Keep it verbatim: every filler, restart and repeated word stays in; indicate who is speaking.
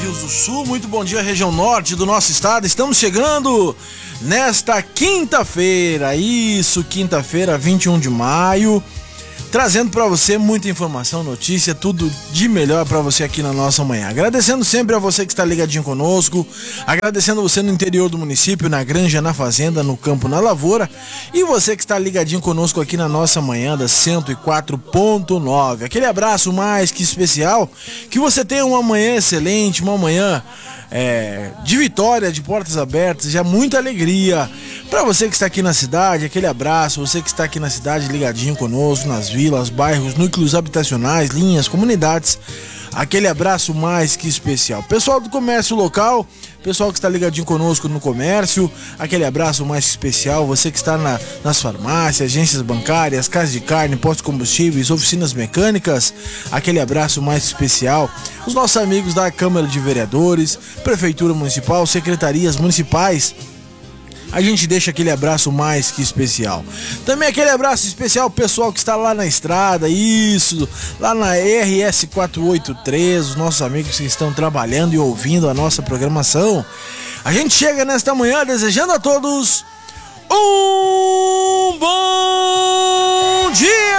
Speaker 1: Rios do Sul, muito bom dia, região norte do nosso estado. Estamos chegando nesta quinta-feira, isso, quinta-feira, vinte e um de maio, trazendo para você muita informação, notícia, tudo de melhor para você aqui na nossa manhã. Agradecendo sempre a você que está ligadinho conosco, agradecendo você no interior do município, na granja, na fazenda, no campo, na lavoura, e você que está ligadinho conosco aqui na nossa manhã da cento e quatro ponto nove. Aquele abraço mais que especial, que você tenha uma manhã excelente, uma manhã é, de vitória, de portas abertas, já muita alegria. Para você que está aqui na cidade, aquele abraço, você que está aqui na cidade ligadinho conosco, nas vilas, bairros, núcleos habitacionais, linhas, comunidades, aquele abraço mais que especial. Pessoal do comércio local, pessoal que está ligadinho conosco no comércio, aquele abraço mais que especial. Você que está na, nas farmácias, agências bancárias, casas de carne, postos de combustíveis, oficinas mecânicas, aquele abraço mais especial. Os nossos amigos da Câmara de Vereadores, Prefeitura Municipal, secretarias municipais, a gente deixa aquele abraço mais que especial. Também aquele abraço especial ao pessoal que está lá na estrada, isso, lá na R S quatrocentos e oitenta e três, os nossos amigos que estão trabalhando e ouvindo a nossa programação. A gente chega nesta manhã desejando a todos um bom